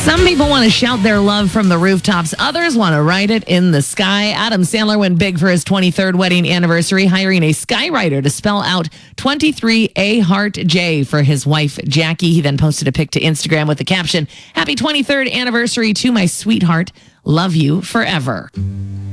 Some people want to shout their love from the rooftops. Others want to write it in the sky. Adam Sandler went big for his 23rd wedding anniversary, hiring a skywriter to spell out 23A Heart J for his wife, Jackie. He then posted a pic to Instagram with the caption, "Happy 23rd anniversary to my sweetheart. Love you forever."